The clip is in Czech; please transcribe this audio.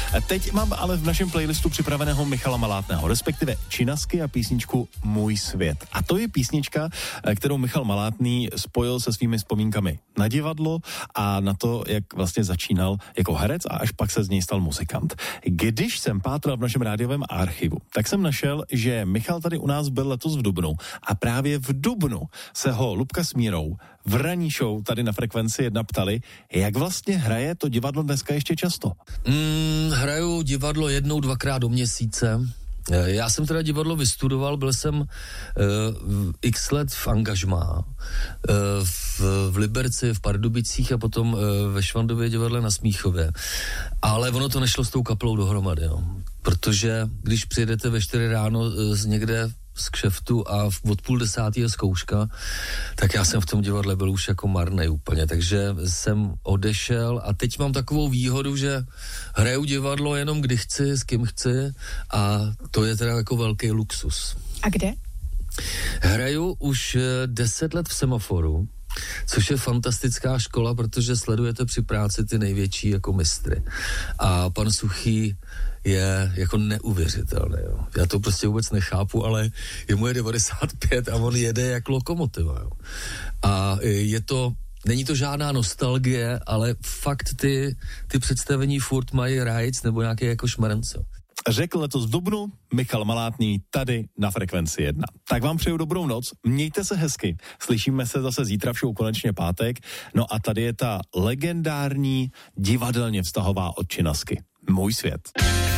Teď mám ale v našem playlistu připraveného Michala Malátného, respektive Činasky a písničku Můj svět. A to je písnička, kterou Michal Malátný spojil se svými vzpomínkami na divadlo a na to, jak vlastně začínal jako herec a až pak se z něj stal muzikant. Když jsem pátral v našem rádiovém archivu, tak jsem našel, že Michal tady u nás byl letos v dubnu a právě v dubnu se ho Lubka s Mírou v ranní show tady na Frekvenci 1 ptali, jak vlastně hraje to divadlo dneska ještě často. Hraju divadlo 1-2krát do měsíce. Já jsem teda divadlo vystudoval, byl jsem x let v angažmá, v Liberci, v Pardubicích a potom ve Švandově divadle na Smíchově. Ale ono to nešlo s tou kapelou dohromady, jo. Protože když přijedete ve 4 ráno někde z kšeftu a od 9:30 je zkouška, tak já jsem v tom divadle byl už jako marnej úplně, takže jsem odešel a teď mám takovou výhodu, že hraju divadlo jenom kdy chci, s kým chci a to je teda jako velký luxus. A kde? Hraju už 10 let v Semaforu, což je fantastická škola, protože sledujete při práci ty největší jako mistry. A pan Suchý je jako neuvěřitelný. Jo. Já to prostě vůbec nechápu, ale je mu 95 a on jede jak lokomotiva. Jo. A není to žádná nostalgie, ale fakt ty představení furt mají rajc nebo nějaké jako šmerenco. Řekl letos v dubnu Michal Malátný tady na Frekvenci 1. Tak vám přeju dobrou noc, mějte se hezky. Slyšíme se zase zítra v show konečně pátek. No a tady je ta legendární divadelně vztahová od Činasky. Můj svět.